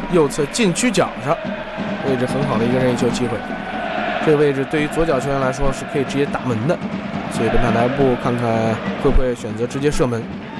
右侧禁区角上，位置很好的一个任意球机会。这个位置对于左脚球员来说是可以直接打门的，所以本场台布看看会不会选择直接射门。